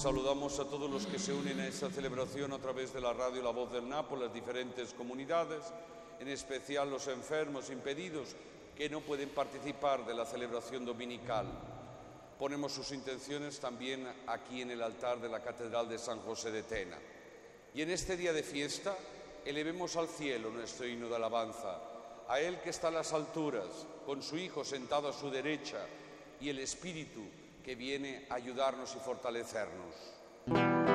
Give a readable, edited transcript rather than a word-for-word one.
Saludamos a todos los que se unen a esta celebración a través de la radio La Voz del Napo, las diferentes comunidades, en especial los enfermos impedidos que no pueden participar de la celebración dominical. Ponemos sus intenciones también aquí en el altar de la Catedral de San José de Tena. Y en este día de fiesta, elevemos al cielo nuestro himno de alabanza, a Él que está en las alturas, con su Hijo sentado a su derecha y el Espíritu que viene a ayudarnos y fortalecernos.